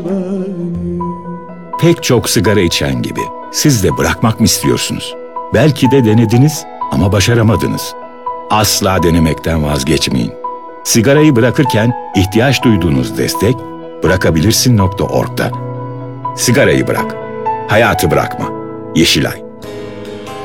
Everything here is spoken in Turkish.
beni. Pek çok sigara içen gibi siz de bırakmak mı istiyorsunuz? Belki de denediniz ama başaramadınız. Asla denemekten vazgeçmeyin. Sigarayı bırakırken ihtiyaç duyduğunuz destek bırakabilirsin.org'da. Sigarayı bırak, hayatı bırakma. Yeşilay.